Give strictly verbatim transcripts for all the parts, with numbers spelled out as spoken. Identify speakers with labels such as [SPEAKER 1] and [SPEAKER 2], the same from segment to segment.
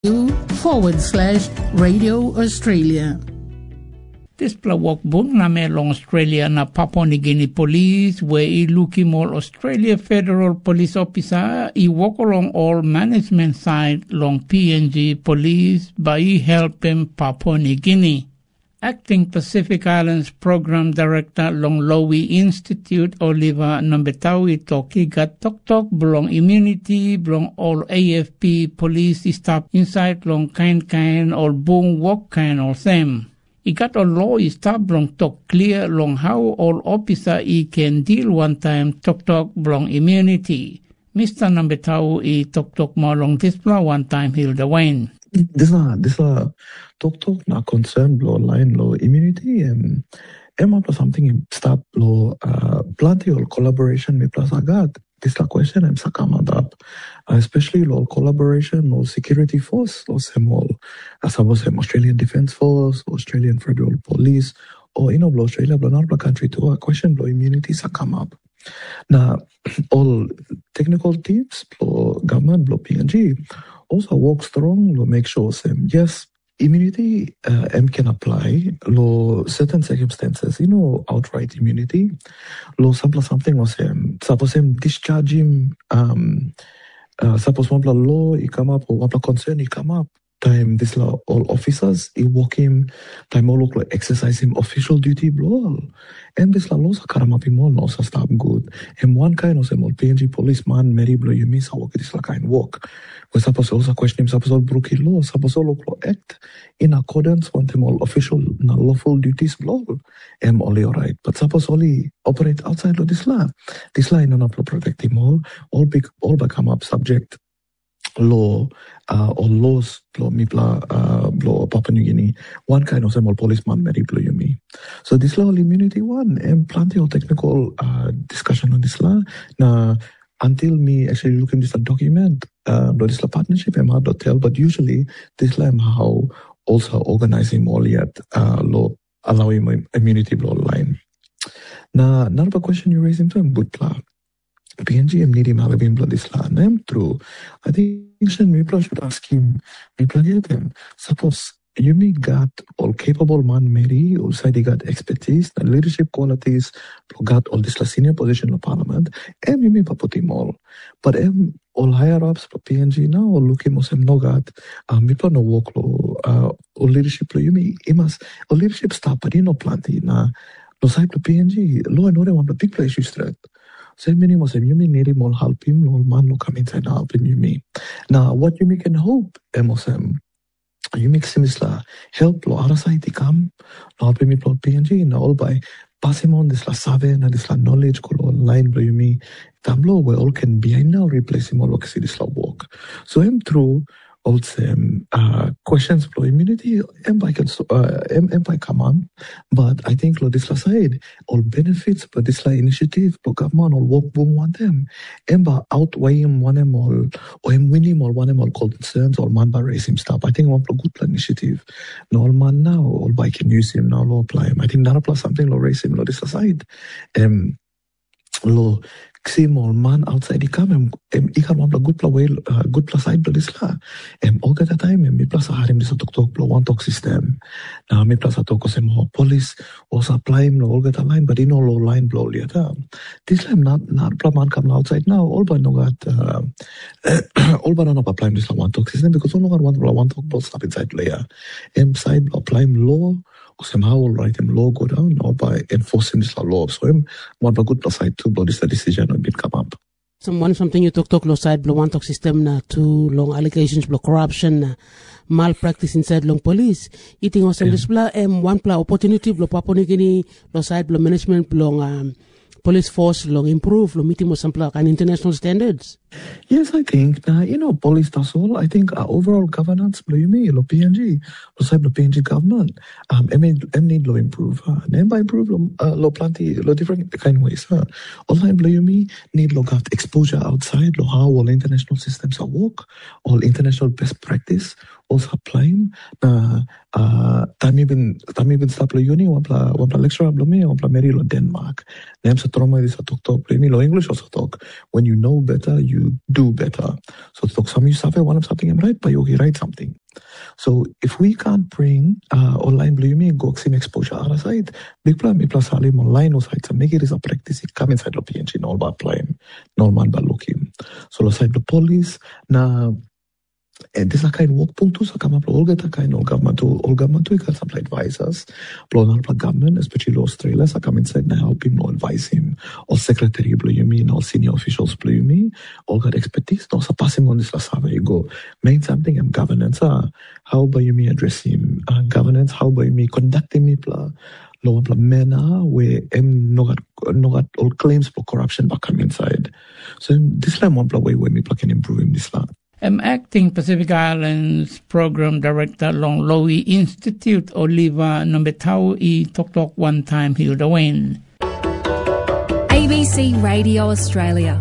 [SPEAKER 1] forward slash Radio Australia. This plawak bun na melong Australia na Papua New Guinea Police where I luki mol Australia Federal Police Officer I walk along all management side long P N G Police by help him Papua New Guinea. Acting Pacific Islands Program Director long Lowy Institute Oliver Nombetawi Toki got tok tok belong immunity belong all A F P police staff inside long kind kind or boom walk kind or them. I got a law staff belong talk clear long how all officer I can deal one time tok tok belong immunity. Mister Nombetawi I tok tok more long display one time Hilda Wayne.
[SPEAKER 2] This is this is talk talk na concern blow line law immunity and em up something stop law uh plenty or collaboration me plus agat this la question em sakama up especially law collaboration or security force or semol as suppose Australian Defence Force, Australian Federal Police or you know blow Australia blow not country to a question blow immunity sakama up. Now all technical teams blow government blow P N G also work strong to make sure um, yes, immunity uh, M can apply lo certain circumstances, you know, outright immunity. Lo suppose something was um, suppose him discharge him um uh, suppose one law he come up or one concern he come up. Time this law all officers he work him time all look like exercise him official duty blow and this law laws karama pimol no so stop good and one kind of some P N G policeman Mary blow you miss how work this la kind work we suppose also question him suppose all brookie law suppose all look act in accordance with them all official na lawful duties blow am only alright but suppose only operate outside of this law this law in an upload protect him all all big all become up subject law uh, or laws law mipla uh, law Papua New Guinea one kind of small policeman mary blow you me so this law immunity one and plenty of technical uh, discussion on this law now until me actually looking this document uh this law partnership I'm hard to tell but usually this law how also organizing all yet uh law allowing immunity law line now another question you raised in term good plan P N G M need him Alabim Bladisla name true. I think Mipla should ask him, Mipla get him. Suppose you may got all capable man Mary, also they got expertise and leadership qualities, got all this senior position of parliament, and you may put him all. But em all higher ups for P N G now or look him also no got um Mipla no work law uh or leadership law you may must or leadership staff but you know plenty na no side to P N G law and order one the big place you straight. So many was you may need him all help him, all man will come inside and help him you may. Now what you may can hope Emosem you make similar help lo arasai ti come help him plot P N G now all by passing on this la seven and this la knowledge ko online blow you me tablo where all can behind now replace him all see this la work. So I'm through also um, uh, questions for immunity and by can uh, and by come on but I think lo this la side all benefits but this la initiative for government all work boom one them and by outweigh him one them all or him winning all one them all concerns or man by raising stuff I think one good initiative no all man now all by can use him now law apply him I think not apply something law raise him lo this la side um law Sim all man outside the come and he can want a good play uh, good plus side to this la and all the time and me plus a harim this talk talk blow one talk system now me plus a talk sem police also apply him all get a line but in all line blow later this time not not plan man come outside now all but no got uh, all but not apply this one talk system because all no got one one talk blow stop inside layer m side apply him law somehow will write him law go down or by enforcing this law. So him one of good side to blow this decision and bit come up.
[SPEAKER 3] Someone something you talk talk law side blow one talk system na too long allegations blow corruption na malpractice inside long police. Eating also this blah um one pla opportunity blow Papua New Guinea law side blow management blow um police force long improve lo meeting with some like an international standards.
[SPEAKER 2] Yes, I think uh, you know police does all. I think uh, overall governance blow you me lo P N G lo side lo P N G government um M need lo improve uh, and by improve lo uh, lo plenty lo different kind of ways uh. Online blow you me need lo got exposure outside lo how all international systems are work all international best practice Osa Plime, na uh, tami bin tami bin stop lo uni, wampla wampla lecturer blo me, wampla meri lo Denmark. Nem sa trauma di sa tok tok, play me lo English also talk. When you know better, you do better. So talk some you suffer one of something I'm right, but you write something. So if we can't bring uh, online blooming go sim exposure other side, big plan me plus halim online or side to make it is a practice it come inside the P N G no bad plan, no man bad looking. So the side the police na and this is a kind of work punto sa kama plo olga ta kind of government to all government to got some advisors plo na pla government especially Australia sa come inside na help him no advise him or secretary blo you mean or senior officials blo you mean all got expertise no sa pass him on this la save you go main something am governance uh, how by you me address him uh, governance how by me conducting me pla lo pla mena where em no got no got all claims for corruption back come inside so this line one pla way where me pla can improve him this la
[SPEAKER 1] I'm acting Pacific Islands Program Director Long Lowy Institute Oliva Nombetau I Tok Tok One Time Hilda Wayne.
[SPEAKER 4] A B C Radio Australia.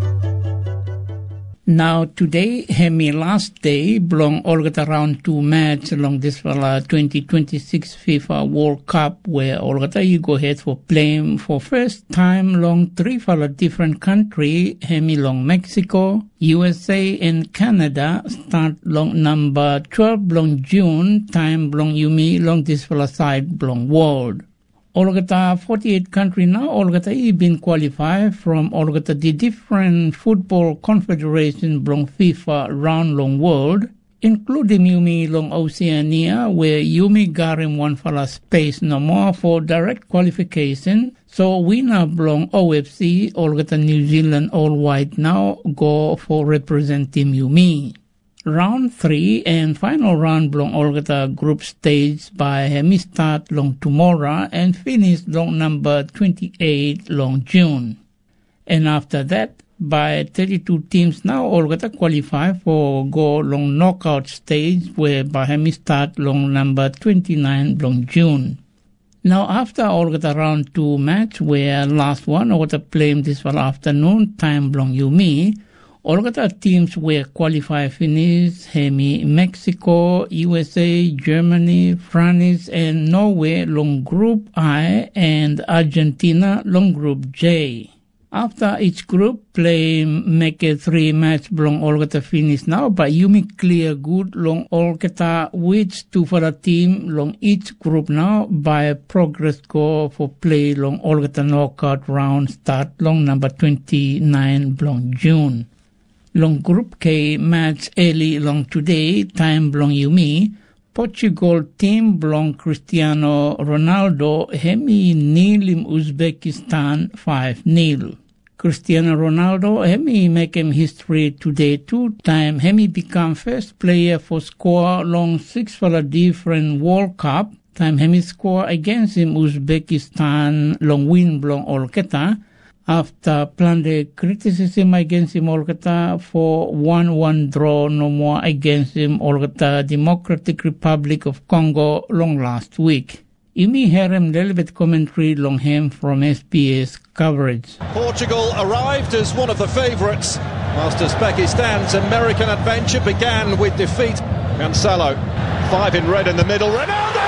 [SPEAKER 1] Now today, hemi last day, belong all get around two match along this uh, twenty twenty-six FIFA World Cup where all get you go ahead for playing for first time long three for a different country, hemi long Mexico, U S A and Canada start long number twelve long June, time long Yumi long this for a side long world. Olgata forty-eight country now, Olgata I been qualified from Olgata the different football confederation belong FIFA round long world, including Yumi long Oceania, where Yumi Garim one for space no more for direct qualification. So we now belong O F C, Olgata New Zealand all white now go for representing Yumi. Round three and final round belong Olgata group stage by hemi start long tomorrow and finish long number twenty-eight long June. And after that, by thirty-two teams now Olgata qualify for go long knockout stage where by hemi start long number twenty-nine long June. Now after Olgata round two match where last one Olgata playing this for afternoon time belong Yumi, Olgata teams were qualified finish hemi Mexico, U S A, Germany, France and Norway long group I and Argentina long group J. After each group play make a three match belong Olgata finish now but Yumi clear good long Olgata which two for a team long each group now by progress go for play long Olgata knockout round start long number twenty-nine belong June. Long Group K match early long today, time belong Yumi. Portugal team belong Cristiano Ronaldo, hemi nilim Uzbekistan five nil. Cristiano Ronaldo, hemi make him history today two time, hemi become first player for score long six for a different World Cup. Time hemi score against him Uzbekistan long win belong Olgata. After planned criticism against him Olgata for one one draw no more against him Olgata Democratic Republic of Congo long last week. Yumi hear him little bit commentary long him from S B S coverage.
[SPEAKER 5] Portugal arrived as one of the favourites, whilst Uzbekistan's American adventure began with defeat. Cancelo, five in red in the middle. Ronaldo!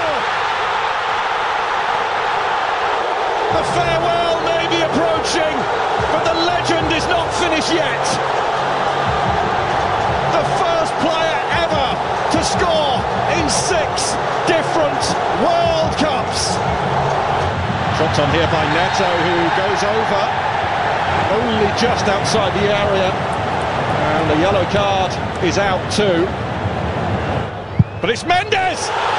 [SPEAKER 5] The farewell may be approaching, but the legend is not finished yet. The first player ever to score in six different World Cups. Dropped on here by Neto, who goes over only just outside the area, and the yellow card is out too. But it's Mendes,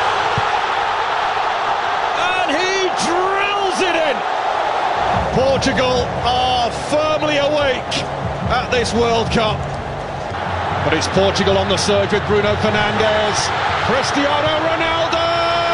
[SPEAKER 5] and he drills it in. Portugal are firmly awake at this World Cup. But it's Portugal on the circuit. Bruno Fernandes, Cristiano Ronaldo!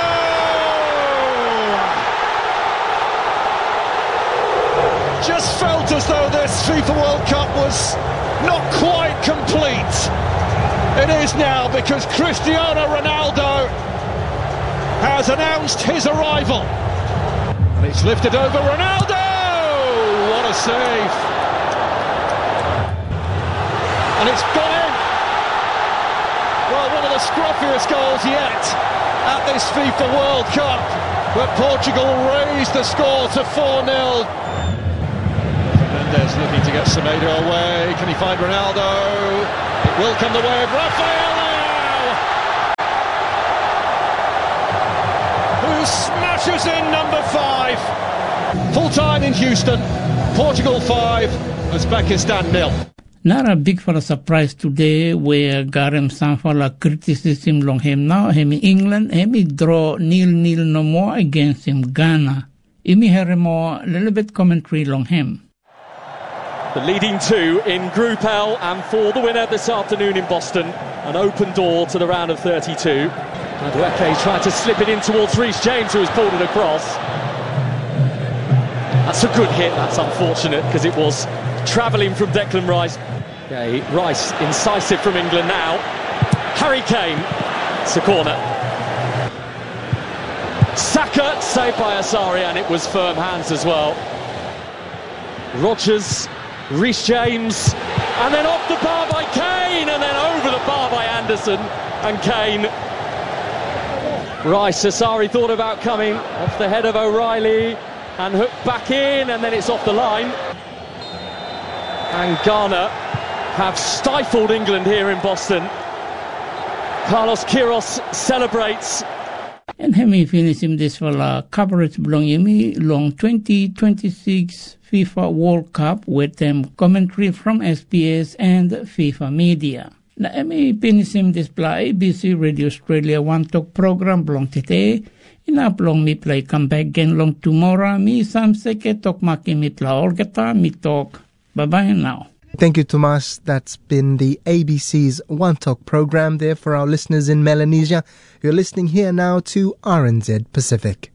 [SPEAKER 5] Just felt as though this FIFA World Cup was not quite complete. It is now, because Cristiano Ronaldo has announced his arrival. And it's lifted over Ronaldo! What a save! And it's gone in! Well, one of the the scruffiest goals yet at this FIFA World Cup, but Portugal raised the score to four nil. Fernandes looking to get Semedo away. Can he find Ronaldo? It will come the way of Rafael Leao, who smashes in number five. Full time in Houston. Portugal five, Uzbekistan nil.
[SPEAKER 1] Not a big for a surprise today where Garem Sanfala criticism long him now, him England, him draw nil nil no more against him Ghana. Imi hear more little bit commentary long him.
[SPEAKER 6] The leading two in Group L, and for the winner this afternoon in Boston, an open door to the round of thirty-two. Madueke tried to slip it in towards Reece James, who has pulled it across. That's a good hit. That's unfortunate because it was travelling from Declan Rice. Okay, Rice incisive from England now. Harry Kane. It's a corner. Saka saved by Asari, and it was firm hands as well. Rodgers, Reece James, and then off the bar by Kane, and then over the bar by Anderson and Kane. Rice, Asari thought about coming off the head of O'Reilly and hooked back in, and then it's off the line. And Ghana have stifled England here in Boston. Carlos Queiroz celebrates.
[SPEAKER 1] And hemi finish him this for la coverage belong yemi long twenty twenty-six FIFA World Cup with them commentary from S B S and FIFA Media. Na emi finish him this play A B C Radio Australia One Talk program belong today. Inap long mi play come back again long tomorrow. Mi sam seke talk maki mi play olgeta mi talk. Bye bye now.
[SPEAKER 7] Thank you, Tomas. That's been the A B C's One Talk program there for our listeners in Melanesia. You're listening here now to R N Z Pacific.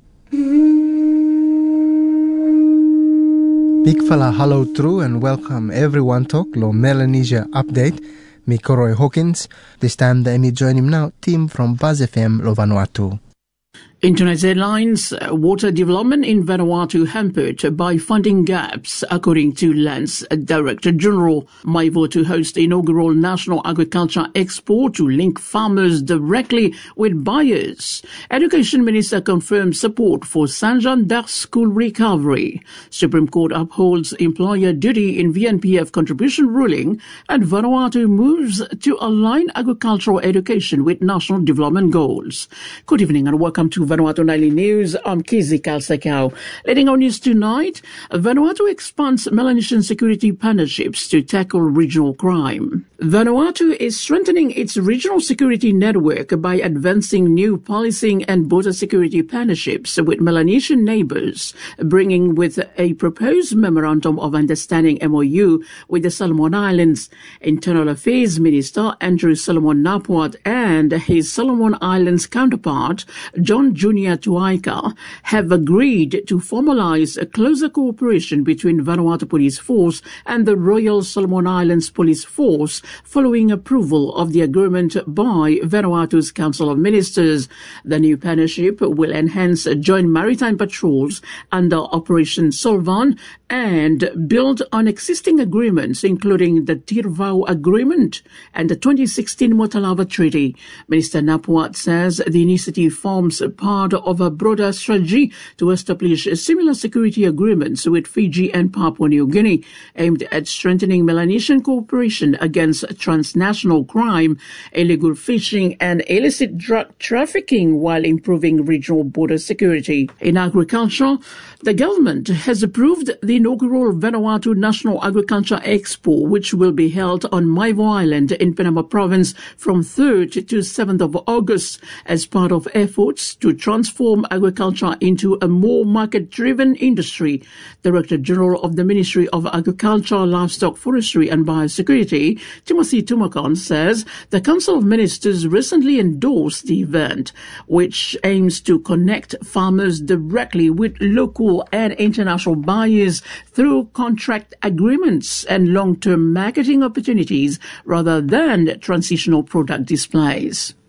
[SPEAKER 7] Big fella hello through and welcome everyone talk lo Melanesia update. Me Koroy Hawkins. This time the Emi join him now team from Buzz F M lo Vanuatu.
[SPEAKER 8] Internet headlines, water development in Vanuatu hampered by funding gaps, according to Lands Director General. Maivo to host inaugural National Agriculture Expo to link farmers directly with buyers. Education Minister confirms support for Saint Jean d'Arc school recovery. Supreme Court upholds employer duty in V N P F contribution ruling, and Vanuatu moves to align agricultural education with national development goals. Good evening and welcome to Vanuatu Nightly News. I'm Kizi Kalsekau. Leading our news tonight, Vanuatu expands Melanesian security partnerships to tackle regional crime. Vanuatu is strengthening its regional security network by advancing new policing and border security partnerships with Melanesian neighbors, bringing with a proposed Memorandum of Understanding M O U with the Solomon Islands. Internal Affairs Minister Andrew Solomon Napuat and his Solomon Islands counterpart, John Junior Tuaika, have agreed to formalize a closer cooperation between Vanuatu Police Force and the Royal Solomon Islands Police Force following approval of the agreement by Vanuatu's Council of Ministers. The new partnership will enhance joint maritime patrols under Operation Solvan and build on existing agreements, including the Tirvau Agreement and the twenty sixteen Motalava Treaty. Minister Napuat says the initiative forms part of a broader strategy to establish similar security agreements with Fiji and Papua New Guinea, aimed at strengthening Melanesian cooperation against transnational crime, illegal fishing and illicit drug trafficking while improving regional border security. In agriculture, the government has approved the inaugural Vanuatu National Agriculture Expo, which will be held on Maivo Island in Penama Province from third to seventh of August as part of efforts to transform agriculture into a more market-driven industry. Director General of the Ministry of Agriculture, Livestock, Forestry and Biosecurity, Timothy Tumakon, says the Council of Ministers recently endorsed the event, which aims to connect farmers directly with local and international buyers through contract agreements and long-term marketing opportunities rather than transitional product displays.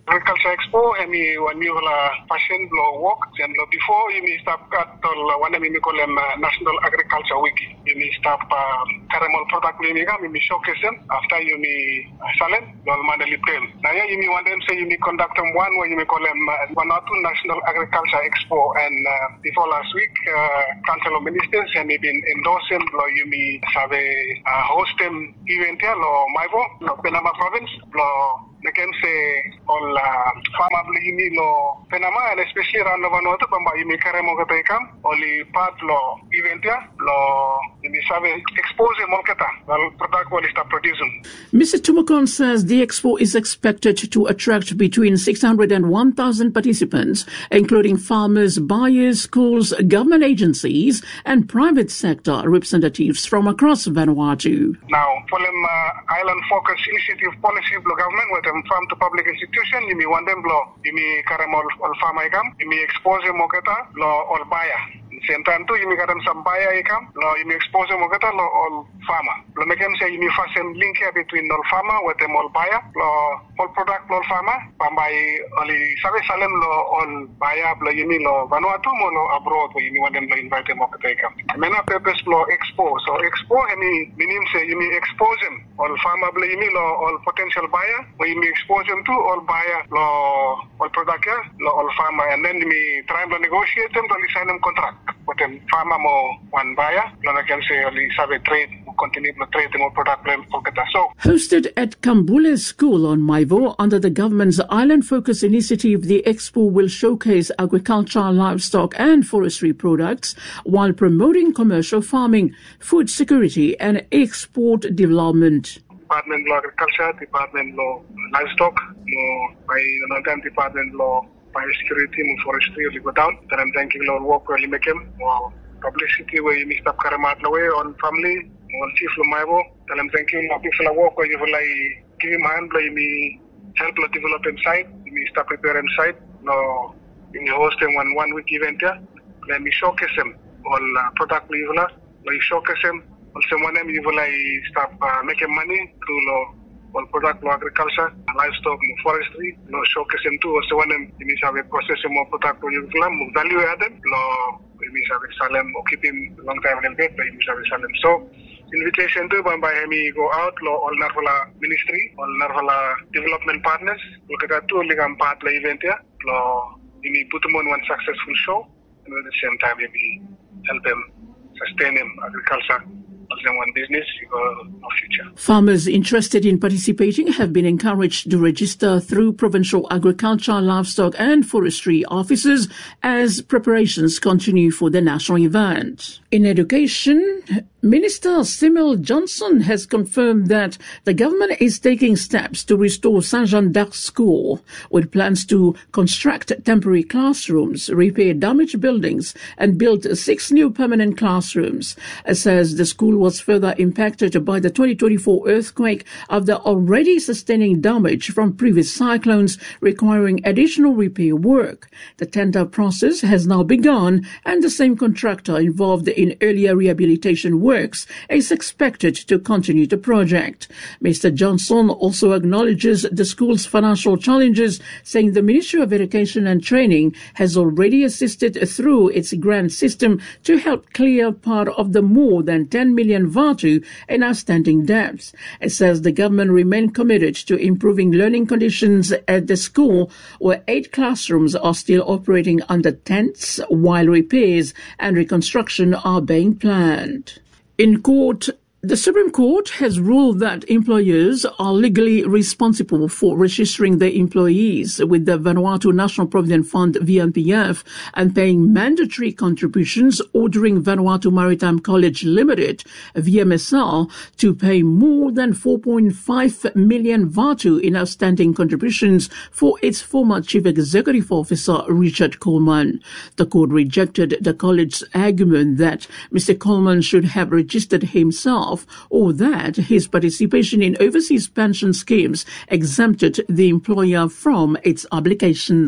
[SPEAKER 9] Agriculture Expo, hemi wani wala fashion lo work, and lo before yumi start kat tol wana mi call them National Agriculture Week. Yumi start caramel product yumi kam yumi showcase them after yumi salen lo mandali prem. Na ya yumi one them say yumi conduct them one where yumi call them Vanuatu National Agriculture Expo, and uh, before last week uh, Council of Ministers and been endorsing lo yumi have uh, host them event here lo Maivo lo Penama province lo. I can say all farmer yumi lo Penama, and especially around the Vanuatu pamba yumi karemo katekam oli part lo event ya lo yumi save expose molketa well product wali start producing.
[SPEAKER 8] Mister Tumakon says the expo is expected to attract between six hundred and one thousand participants, including farmers, buyers, schools, government agencies, and private sector representatives from across Vanuatu.
[SPEAKER 9] Now, for them uh, island focus initiative policy of the government with them farm to public institution, you may want them blow, you may karamo all farm ikam, you may expose moketa lo all buyer. Same time too, you may get them some buyer ikam, lo you may expose moketa lo all farmer. Lo make them say you may fasten link here between all farmer with them all buyer, lo all product all farmer, pambai only save salem lo all buyer, lo you may lo Vanuatu mo lo abroad, where you may want them lo invite them moketa ikam. Mena purpose lo expo, so expo any meaning say you may expose them all farmer, lo you may lo all potential buyer, where you may expose them to all buyer, lo all product, lo all farmer, and then you may try to negotiate them to sign them contract with them farmer mo one buyer, lo I can say only have a trade, continue to trade them all product. So
[SPEAKER 8] hosted at Kambule School on Maivo under the government's Island Focus initiative, the expo will showcase agriculture, livestock, and forestry products while promoting commercial farming, food security, and export development.
[SPEAKER 9] Department Law Agriculture, Department Law Livestock, no by another Department Law Biosecurity, no forestry, we go down. Then I'm thanking Lord work where you make him. Wow, publicity where you mixed up Karamat away on family, on Chief Lumaibo. Then I'm thanking Lord people work where you will like give him hand, like me help to develop him site, me start prepare him site. No, you host him one one week event here. Let me showcase him all uh, product we will like showcase him. Also, one time you will like start uh, making money through law, all product, law agriculture, livestock, forestry, law showcase them too. Also, one time you may have a process more product you will value added, law you may have a salem or keep him long time in bed, but you may have a salem. So, invitation to by me go out, law all Narvala ministry, all Narvala development partners. Look at that two ligam part la event here, law you may put them on one successful show, and at the same time maybe help them sustain him agriculture. One business, no future.
[SPEAKER 8] Farmers interested in participating have been encouraged to register through provincial agriculture, livestock and forestry offices as preparations continue for the national event. In education, Minister Simil Johnson has confirmed that the government is taking steps to restore Saint Jean d'Arc School with plans to construct temporary classrooms, repair damaged buildings and build six new permanent classrooms. It says the school was further impacted by the twenty twenty-four earthquake after already sustaining damage from previous cyclones requiring additional repair work. The tender process has now begun and the same contractor involved in earlier rehabilitation work is expected to continue the project. Mister Johnson also acknowledges the school's financial challenges, saying the Ministry of Education and Training has already assisted through its grant system to help clear part of the more than ten million Vatu in outstanding debts. It says the government remains committed to improving learning conditions at the school, where eight classrooms are still operating under tents, while repairs and reconstruction are being planned. In court, the Supreme Court has ruled that employers are legally responsible for registering their employees with the Vanuatu National Provident Fund V N P F and paying mandatory contributions, ordering Vanuatu Maritime College Limited, V M S L, to pay more than four point five million Vatu in outstanding contributions for its former Chief Executive Officer, Richard Coleman. The court rejected the college's argument that Mister Coleman should have registered himself or that his participation in overseas pension schemes exempted the employer from its obligations.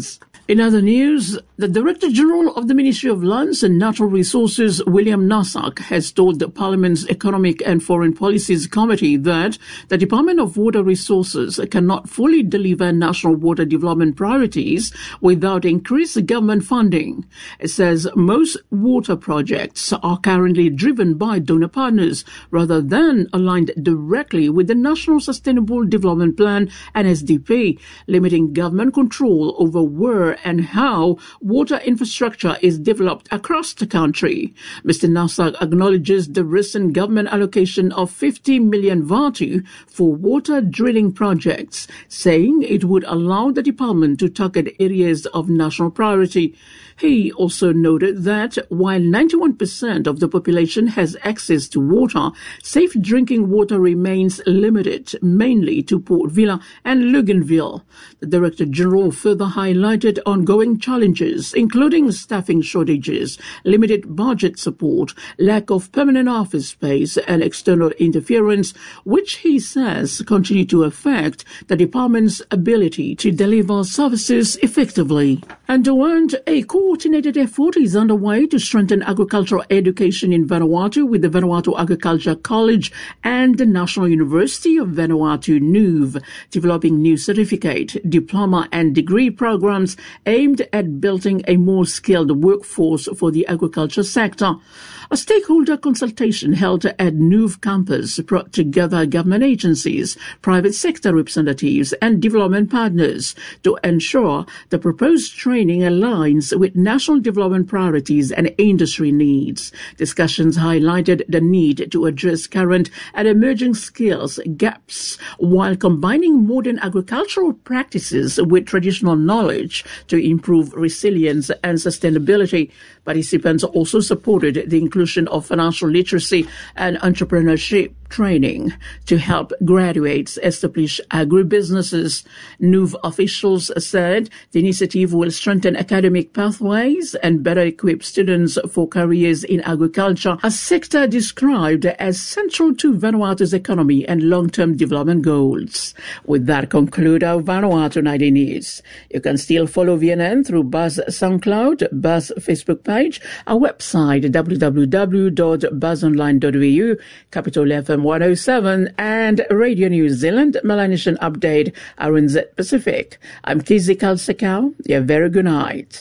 [SPEAKER 8] In other news, the Director General of the Ministry of Lands and Natural Resources, William Nasak, has told the Parliament's Economic and Foreign Policies Committee that the Department of Water Resources cannot fully deliver national water development priorities without increased government funding. It says most water projects are currently driven by donor partners rather than aligned directly with the National Sustainable Development Plan and S D P, limiting government control over where and how water infrastructure is developed across the country. Mister Nasak acknowledges the recent government allocation of fifty million vatu for water drilling projects, saying it would allow the department to target areas of national priority. He also noted that while ninety-one percent of the population has access to water, safe drinking water remains limited, mainly to Port Vila and Luganville. The Director General further highlighted ongoing challenges, including staffing shortages, limited budget support, lack of permanent office space, and external interference, which he says continue to affect the department's ability to deliver services effectively. And to end, a coordinated effort is underway to strengthen agricultural education in Vanuatu with the Vanuatu Agriculture College and the National University of Vanuatu, N U V, developing new certificate, diploma and degree programs aimed at building a more skilled workforce for the agriculture sector. A stakeholder consultation held at N U V campus brought together government agencies, private sector representatives and development partners to ensure the proposed training aligns with national development priorities and industry needs. Discussions highlighted the need to address current and emerging skills gaps while combining modern agricultural practices with traditional knowledge to improve resilience and sustainability. Participants also supported the inclusion of financial literacy and entrepreneurship training to help graduates establish agribusinesses. N U V officials said the initiative will strengthen academic pathways and better equip students for careers in agriculture, a sector described as central to Vanuatu's economy and long-term development goals. With that, conclude our Vanuatu ninety News. You can still follow V N N through Buzz SoundCloud, Buzz Facebook page, our website w w w dot buzz online dot v u, Capital F M one oh seven, and Radio New Zealand Melanesian Update R N Z Pacific. I'm Kizzy Kalsekau. A very good night.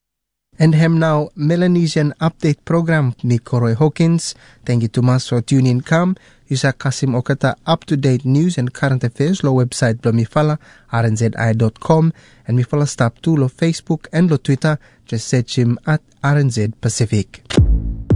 [SPEAKER 7] And hem now Melanesian Update program ni Koroi Hawkins. Thank you too much for tuning in. Come, Yusa Kasim Okata up-to-date news and current affairs lo website lo mifala r n z i dot com and mifala stop to lo Facebook and lo Twitter. Just search him at R N Z Pacific.